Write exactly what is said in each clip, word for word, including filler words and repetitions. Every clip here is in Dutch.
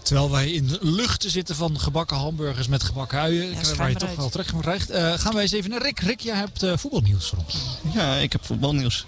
Terwijl wij in de lucht zitten van gebakken hamburgers met gebakken uien. Ja, waar je toch wel terecht van krijgt. Uh, gaan wij eens even naar Rick. Rick, jij hebt uh, voetbalnieuws voor ons. Ja, ik heb voetbalnieuws.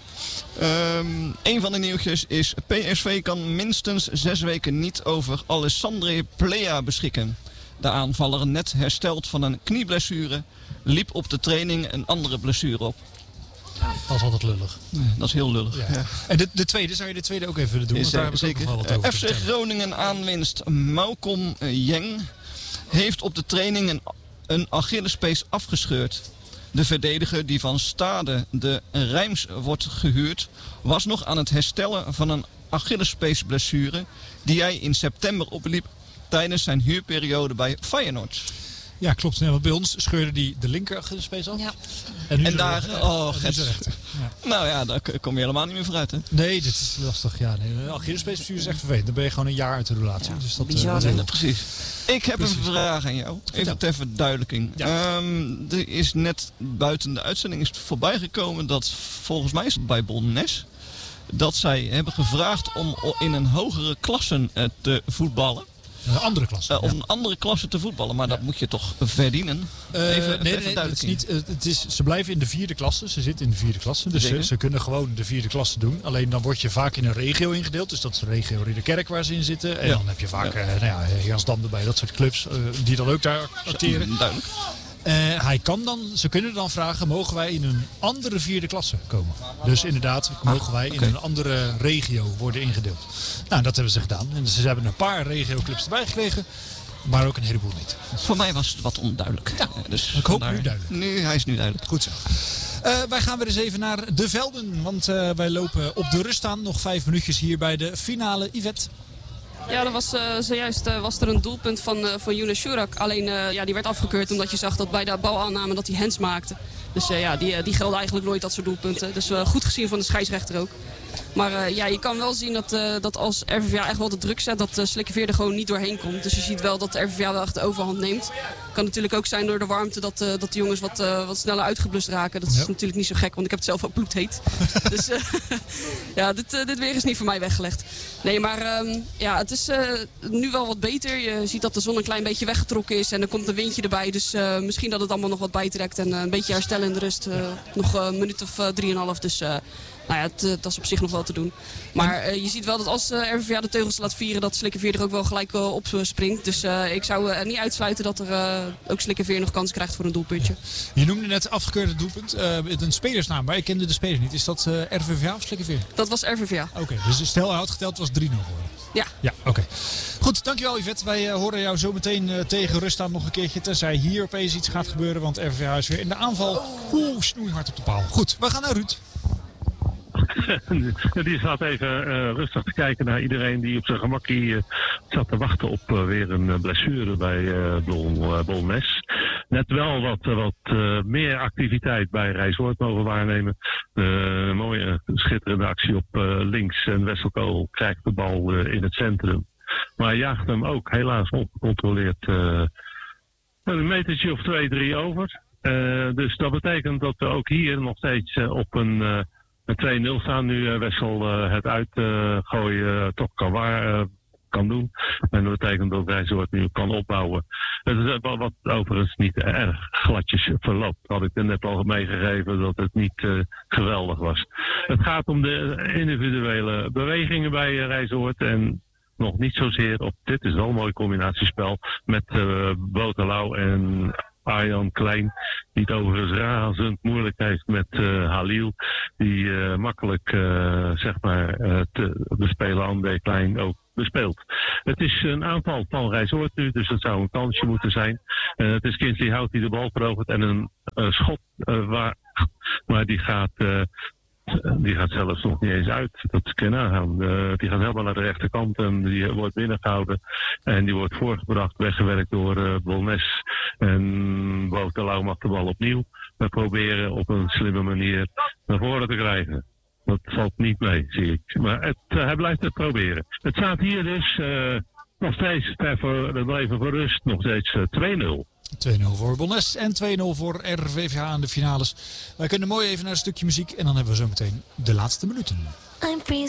Um, een van de nieuwtjes is P S V kan minstens zes weken niet over Alessandro Plea beschikken. De aanvaller, net hersteld van een knieblessure, liep op de training een andere blessure op. Ja, dat is altijd lullig. Ja, dat is heel lullig. Ja. Ja. En de, de tweede, zou je de tweede ook even willen doen? Is, want daar heb zeker. ik ook nog wel wat over F C Groningen aanwinst Malcolm Jeng heeft op de training een, een Achillespees afgescheurd. De verdediger die van Stade de Reims wordt gehuurd, was nog aan het herstellen van een Achillespeesblessure die hij in september opliep tijdens zijn huurperiode bij Feyenoord. Ja, klopt. Nee, want bij ons scheurde die de linker Achillespees af. Ja. En, en daar, de, oh, en de rechter. Ja. Nou ja, daar kom je helemaal niet meer vooruit, hè? Nee, dit is lastig. Ja, nee, Achillespeesblessure is echt vervelend. Dan ben je gewoon een jaar uit de relatie. Ja, dus dat, bizar, uh, ja, precies. Ik heb precies. een vraag aan jou. Even ter verduidelijking. Ja. Um, er is net buiten de uitzending is voorbij gekomen dat volgens mij is het bij Bolnes dat zij hebben gevraagd om in een hogere klasse uh, te voetballen. Een andere klasse. Uh, om ja. een andere klasse te voetballen, maar ja. dat moet je toch verdienen? Uh, even, nee, nee, nee het is niet, uh, het is, ze blijven in de vierde klasse. Ze zitten in de vierde klasse. Dus ze, ze kunnen gewoon de vierde klasse doen. Alleen dan word je vaak in een regio ingedeeld. Dus dat is de regio Ridderkerk waar ze in zitten. En ja. dan heb je vaak ja. uh, nou ja, Jansdam erbij, dat soort clubs uh, die dan ook daar acteren. Ja, duidelijk. Uh, hij kan dan, ze kunnen dan vragen, mogen wij in een andere vierde klasse komen? Dus inderdaad, mogen wij ah, okay. in een andere regio worden ingedeeld? Nou, dat hebben ze gedaan. En ze hebben een paar regioclubs erbij gekregen, maar ook een heleboel niet. Voor mij was het wat onduidelijk. Ja, dus ik hoop nu duidelijk. Nu, hij is nu duidelijk. Goed zo. Uh, wij gaan weer eens even naar de velden, want uh, wij lopen op de rust aan. Nog vijf minuutjes hier bij de finale. Yvette. Ja, er was, uh, zojuist uh, was er een doelpunt van, uh, van Younes Shurak. Alleen uh, ja, die werd afgekeurd omdat je zag dat bij de balaanname dat hij hands maakte. Dus uh, ja, die, die gelden eigenlijk nooit, dat soort doelpunten. Dus uh, goed gezien van de scheidsrechter ook. Maar uh, ja, je kan wel zien dat, uh, dat als R V V A echt wel de druk zet, dat uh, Slikkeveer er gewoon niet doorheen komt. Dus je ziet wel dat de R V V A wel echt de overhand neemt. Het kan natuurlijk ook zijn door de warmte dat, uh, dat de jongens wat, uh, wat sneller uitgeblust raken. Dat is ja. natuurlijk niet zo gek, want ik heb het zelf ook bloedheet. Dus uh, ja, dit, uh, dit weer is niet voor mij weggelegd. Nee, maar um, ja, het is uh, nu wel wat beter. Je ziet dat de zon een klein beetje weggetrokken is en er komt een windje erbij. Dus uh, misschien dat het allemaal nog wat bijtrekt en uh, een beetje herstellen in de rust. Uh, nog een minuut of uh, drieënhalf, dus... Uh, Nou ja, het, dat is op zich nog wel te doen. Maar uh, je ziet wel dat als uh, R V V A de teugels laat vieren, dat Slikkeveer er ook wel gelijk uh, op uh, springt. Dus uh, ik zou er uh, niet uitsluiten dat er uh, ook Slikkeveer nog kans krijgt voor een doelpuntje. Ja. Je noemde net afgekeurde doelpunt. Uh, een spelersnaam, maar ik kende de speler niet. Is dat uh, R V V A of Slikkeveer? Dat was R V V A. Oké, okay, dus stel hij had geteld, was drie nul geworden. Ja. Ja, oké. Okay. Goed, dankjewel Yvette. Wij uh, horen jou zo meteen uh, tegen rust aan nog een keertje. Tenzij hier opeens iets gaat gebeuren, want R V V A is weer in de aanval. Oeh, snoeihard op de paal. Goed, we gaan naar Ruud. Die zat even uh, rustig te kijken naar iedereen die op zijn gemakkie uh, zat te wachten op uh, weer een uh, blessure bij uh, Bol, uh, Bolnes. Net wel wat, uh, wat uh, meer activiteit bij Rijswoord mogen waarnemen. Uh, een mooie schitterende actie op uh, links en Wesselkool krijgt de bal uh, in het centrum. Maar jaagt hem ook helaas ongecontroleerd uh, een metertje of twee, drie over. Uh, dus dat betekent dat we ook hier nog steeds uh, op een... Uh, Met twee nul staan nu uh, Wessel uh, het uitgooien uh, toch kan, waar, uh, kan doen. En dat betekent dat Rijswoord nu kan opbouwen. Het is uh, wat overigens niet erg gladjes verloopt. Had ik er net al meegegeven dat het niet uh, geweldig was. Het gaat om de individuele bewegingen bij uh, Rijswoord. En nog niet zozeer op, dit is wel een mooi combinatiespel, met uh, Boterlauw en... Arjan Klein, die het overigens razend moeilijk heeft met uh, Halil. Die uh, makkelijk uh, zeg maar uh, te bespelen André Klein ook bespeelt. Het is een aanval van Rijswoord nu, dus het zou een kansje moeten zijn. Uh, het is Kinsley Hout die de bal verovert en een uh, schot uh, waar, maar die gaat... Uh, Die gaat zelfs nog niet eens uit. Dat kan je nagaan. Uh, die gaat helemaal naar de rechterkant en die wordt binnengehouden. En die wordt voorgebracht, weggewerkt door uh, Bolnes. En Boterlauw mag de bal opnieuw. We proberen op een slimme manier naar voren te krijgen. Dat valt niet mee, zie ik. Maar het, uh, hij blijft het proberen. Het staat hier dus uh, nog steeds, voor, even voor rust, nog steeds uh, twee nul. twee nul voor Bolnes en twee nul voor R V V A in de finales. Wij kunnen mooi even naar een stukje muziek en dan hebben we zo meteen de laatste minuten.